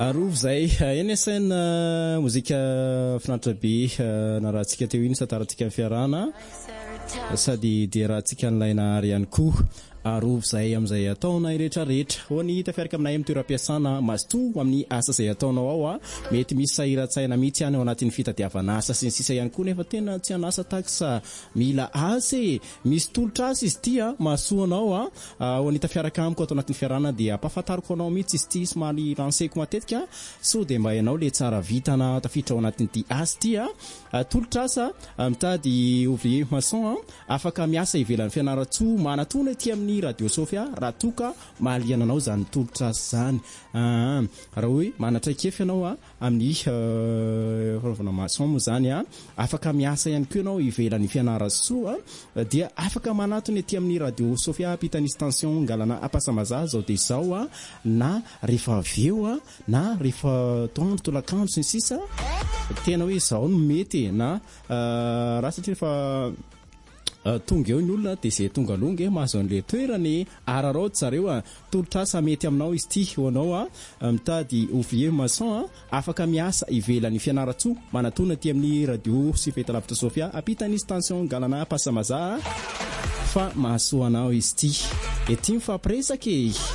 Arov zay NSN mozika finaritra be na rahantsika teo iny sataratsika amin'ny fiarahana sady dia rahantsika nlaina ary ihany koa arov zay am'izay ataona iretrarehetra ho ny tafiaraka aminay amin'ny toeram-piasana masto amin'ny asa zay ataonao ao mety misy sahiran-tsaina mihitsy ihany ao anatin'ny fitadiavana asa sy ny sisa ihany koa nefa tena tsy hanasa taksa mila asa misy tolotra asa izy ity mahasoanao ho ny tafiaraka amiko ato anatin'ny fiarahana dia ampahafantariko anao mihitsy izy ity somary ranseko matetika so dia mba ianao le tsara vitana tafiditra ao anatin'ity asa ity tolotra asa mitady ouvrier maçon afaka miasa ivelan'ny fianaratsoa manatona ety amin'ny radio Sofia raha toka mahaliana anao zany tolotra zany raha hoe manatraikefy ianao amin'ny fanaovana maçon moa zany afaka miasa ihany koa ianao ivelan'ny fianarasoa dia afaka manatona ety amin'ny radio Sofia ampitany station ngalana apasamaza zao dia zao na rehefa aveo na rehefa toandro tolakandro sy ny sisa tena hoe zao no mety na raha satria rehefa tonga eo ny olona dia izay tonga longa mahazo an'le toerany araraoty zareo tolotra asa mety aminao izy ity hoanao mitady ouvrier maçon afaka miasa ivelan'ny fianaratsoa manatona aty amin'ny radio sy fahitalavitra Sofia ampitany station galana pasamaza fa mahasoa anao izy ity ety mifampiresaka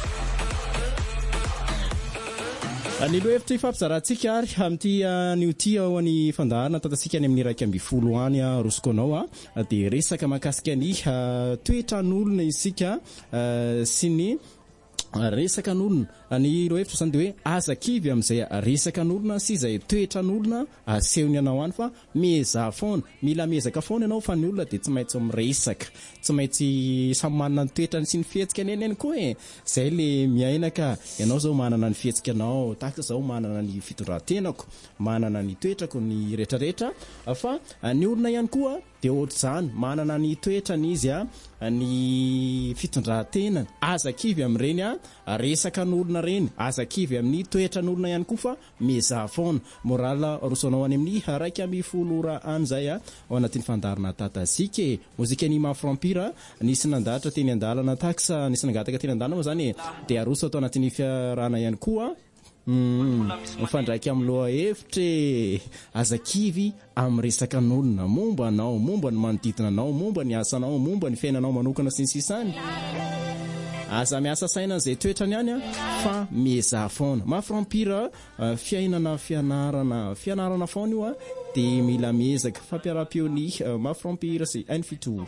ny lohevitra ifampizarantsika ary amin'ity nioti ao any fandaharana tatasika any amin'ny raika amby folo any rosoko anao dia resaka mahakasika ny toetran'olona isika sy ny resaka n'olona ny lohevitra zany dia hoe azakivy amin'izay resaka n'olona sy izay toetran'olona asehony anao any fa meza foana mila mezaka foana ianao fa ny olona dia tsy maintsy miresaka tsy maintsy samy manana ny toetrany sy ny fihetsika eny koa zay le miainaka ianao zao manana ny fihetsika anao tahaka zao manana ny fitondrantenako manana ny toetrako ny rehetrarehetra fa ny olona ihany koa dia ohatra zany manana ny toetrany izy ny fitondrantenany azakivy amin'ireny resaka n'olona reny azakivy amin'ny toetran'olona ihany koa fa meza foana moral rosanao any amin'ny raika amby folo ra an'izay ao anatin'ny fandarina tatazika mozika ny maframpira nisy nandahatra teny andalana taksa nisy nangataka teny andalana moa zany dia aroso atao anatin'ny fiarahana ihany koa mifandraiky amin'ny loha hevitra azakivy amin'ny resaka n'olona momba anao momba ny manodidina anao momba ny asanao momba ny fiainanao manokana sy ny sisany aza miasa saina izay toetrany ihany fa meza foana maframpira fiainana fianarana foana io dia mila mezaka fampiara-peony maframpira sy hainy fito